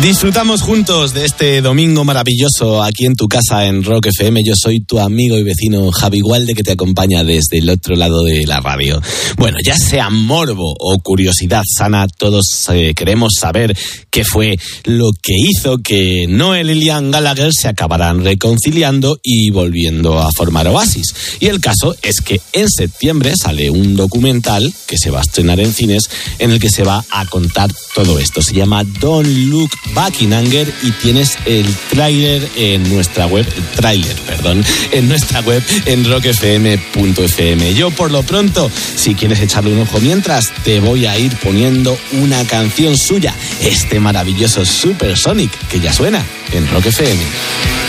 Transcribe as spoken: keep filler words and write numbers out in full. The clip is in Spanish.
Disfrutamos juntos de este domingo maravilloso aquí en tu casa en Rock F M. Yo soy tu amigo y vecino Javi Gualde, que te acompaña desde el otro lado de la radio. Bueno, ya sea morbo o curiosidad sana, todos eh, queremos saber qué fue lo que hizo que Noel y Liam Gallagher se acabaran reconciliando y volviendo a formar Oasis. Y el caso es que en septiembre sale un documental que se va a estrenar en cines en el que se va a contar todo esto. Se llama Don't Look Back in Anger y tienes el tráiler en nuestra web, el tráiler, perdón, en nuestra web en rock f m punto f m. Yo por lo pronto, si quieres echarle un ojo mientras, te voy a ir poniendo una canción suya, este maravilloso Supersonic que ya suena en Rock F M.